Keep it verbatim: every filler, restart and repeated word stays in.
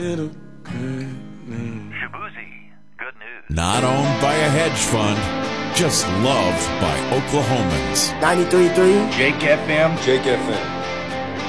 Shabuzi, good news. Not owned by a hedge fund, just loved by Oklahomans. ninety-three point three Jake F M. Jake F M.